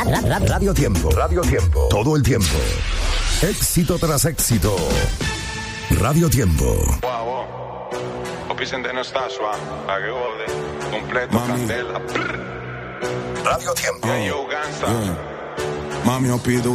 Radio Tiempo. Radio Tiempo. Todo el tiempo. Éxito tras éxito. Radio Tiempo. Wow. Opisen no está suave. Completo. Candela. Radio Tiempo. Yo, Gansa. Mami, yo pido